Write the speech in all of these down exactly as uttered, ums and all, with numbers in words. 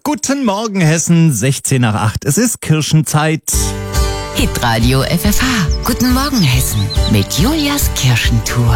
Guten Morgen Hessen, sechzehn nach acht. Es ist Kirschenzeit. Hitradio F F H. Guten Morgen Hessen mit Julias Kirschentour.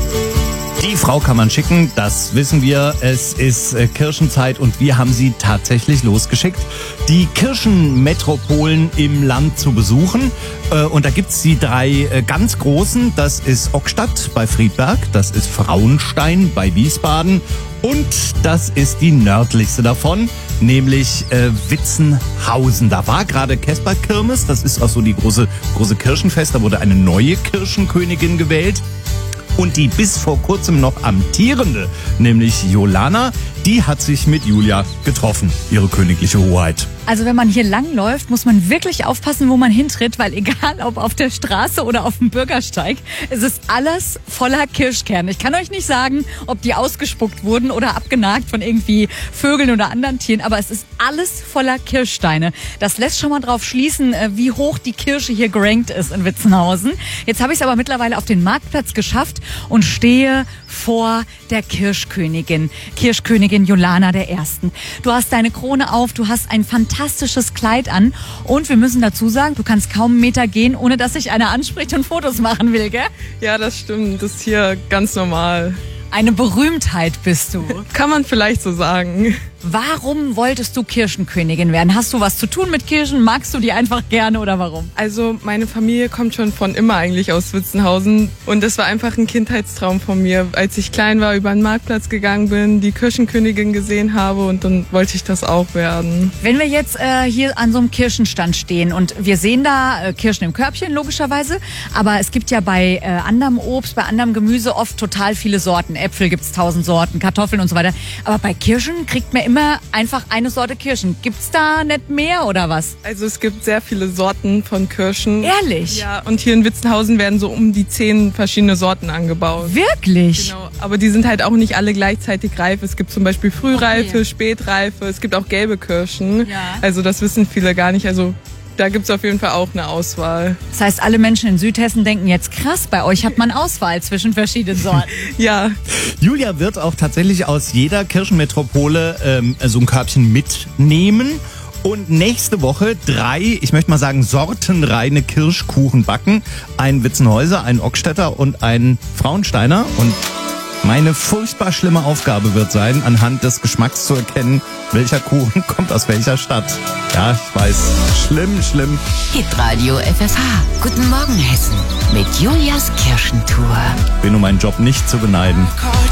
Die Frau kann man schicken, das wissen wir. Es ist äh, Kirschenzeit und wir haben sie tatsächlich losgeschickt, die Kirchenmetropolen im Land zu besuchen. Äh, und da gibt's die drei äh, ganz großen. Das ist Ockstadt bei Friedberg, das ist Frauenstein bei Wiesbaden und das ist die nördlichste davon, nämlich äh, Witzenhausen. Da war gerade Kesperkirmes, das ist auch so die große, große Kirchenfest. Da wurde eine neue Kirchenkönigin gewählt. Und die bis vor kurzem noch amtierende, nämlich Jolana, die hat sich mit Julia getroffen, ihre königliche Hoheit. Also wenn man hier langläuft, muss man wirklich aufpassen, wo man hintritt, weil egal ob auf der Straße oder auf dem Bürgersteig, es ist alles voller Kirschkerne. Ich kann euch nicht sagen, ob die ausgespuckt wurden oder abgenagt von irgendwie Vögeln oder anderen Tieren, aber es ist alles voller Kirschsteine. Das lässt schon mal drauf schließen, wie hoch die Kirsche hier gerankt ist in Witzenhausen. Jetzt habe ich es aber mittlerweile auf den Marktplatz geschafft und stehe vor der Kirschkönigin, Kirschkönigin Jolana der Ersten. Du hast deine Krone auf, du hast ein fantastisches Kleid an und wir müssen dazu sagen, du kannst kaum einen Meter gehen, ohne dass sich einer anspricht und Fotos machen will, gell? Ja, das stimmt. Das ist hier ganz normal. Eine Berühmtheit bist du. Kann man vielleicht so sagen. Warum wolltest du Kirschenkönigin werden? Hast du was zu tun mit Kirschen? Magst du die einfach gerne oder warum? Also meine Familie kommt schon von immer eigentlich aus Witzenhausen und das war einfach ein Kindheitstraum von mir. Als ich klein war, über den Marktplatz gegangen bin, die Kirschenkönigin gesehen habe und dann wollte ich das auch werden. Wenn wir jetzt äh, hier an so einem Kirschenstand stehen und wir sehen da äh, Kirschen im Körbchen logischerweise, aber es gibt ja bei äh, anderem Obst, bei anderem Gemüse oft total viele Sorten. Äpfel gibt's tausend Sorten, Kartoffeln und so weiter. Aber bei Kirschen kriegt man immer immer einfach eine Sorte Kirschen. Gibt's da nicht mehr oder was? Also es gibt sehr viele Sorten von Kirschen. Ehrlich? Ja, und hier in Witzenhausen werden so um die zehn verschiedene Sorten angebaut. Wirklich? Genau, aber die sind halt auch nicht alle gleichzeitig reif. Es gibt zum Beispiel Frühreife, Okay. Spätreife, es gibt auch gelbe Kirschen. Ja. Also das wissen viele gar nicht. Also da gibt's auf jeden Fall auch eine Auswahl. Das heißt, alle Menschen in Südhessen denken jetzt, krass, bei euch hat man Auswahl zwischen verschiedenen Sorten. Ja. Julia wird auch tatsächlich aus jeder Kirchenmetropole ähm, so ein Körbchen mitnehmen und nächste Woche drei, ich möchte mal sagen, sortenreine Kirschkuchen backen. Ein Witzenhäuser, ein Ockstädter und ein Frauensteiner. Und meine furchtbar schlimme Aufgabe wird sein, anhand des Geschmacks zu erkennen, welcher Kuchen kommt aus welcher Stadt. Ja, ich weiß. Schlimm, schlimm. Hitradio F F H. Guten Morgen Hessen mit Julias Kirschentour. Bin um meinen Job nicht zu beneiden.